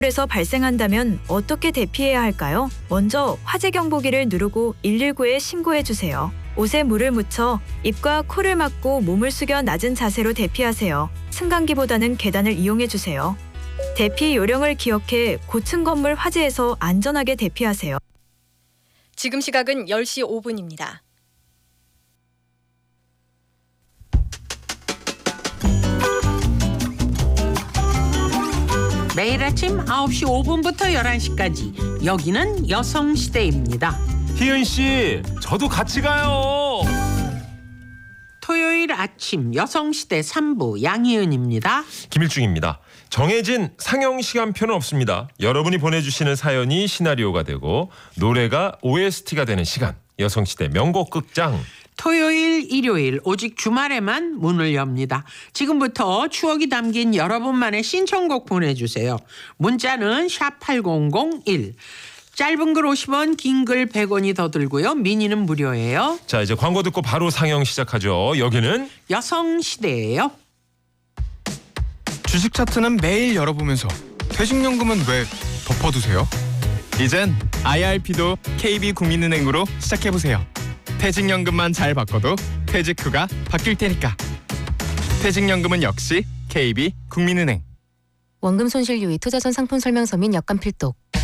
에서 발생한다면 어떻게 대피해야 할까요? 먼저 화재 경보기를 누르고 119에 신고해 주세요. 옷에 물을 묻혀 입과 코를 막고 몸을 숙여 낮은 자세로 대피하세요. 승강기보다는 계단을 이용해 주세요. 대피 요령을 기억해 고층 건물 화재에서 안전하게 대피하세요. 지금 시각은 10시 5분입니다. 매일 아침 9시 5분부터 11시까지 여기는 여성시대입니다. 희은 씨, 저도 같이 가요. 토요일 아침 여성시대 3부 양희은입니다. 김일중입니다. 정해진 상영 시간표는 없습니다. 여러분이 보내주시는 사연이 시나리오가 되고 노래가 OST가 되는 시간. 여성시대 명곡 극장. 토요일, 일요일 오직 주말에만 문을 엽니다. 지금부터 추억이 담긴 여러분만의 신청곡 보내주세요. 문자는 샵8001. 짧은 글 50원, 긴 글 100원이 더 들고요. 미니는 무료예요. 자, 이제 광고 듣고 바로 상영 시작하죠. 여기는 여성시대예요. 주식 차트는 매일 열어보면서 퇴직연금은 왜 덮어두세요? 이젠 IRP도 KB국민은행으로 시작해보세요. 퇴직연금만 잘 바꿔도 퇴직 후가 바뀔 테니까. 퇴직연금은 역시 KB국민은행. 원금 손실 유의 투자전 상품 설명서 및 약관 필독.